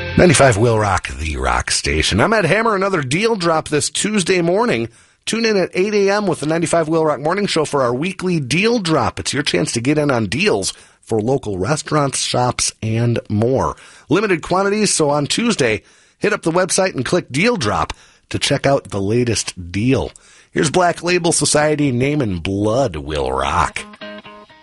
95 Will Rock, the rock station. I'm Ed Hammer. Another deal drop this Tuesday morning. Tune in at 8 a.m. with the 95 Will Rock Morning Show for our weekly deal drop. It's your chance to get in on deals for local restaurants, shops, and more. Limited quantities, so on Tuesday, hit up the website and click Deal Drop to check out the latest deal. Here's Black Label Society, Name and Blood, Will Rock.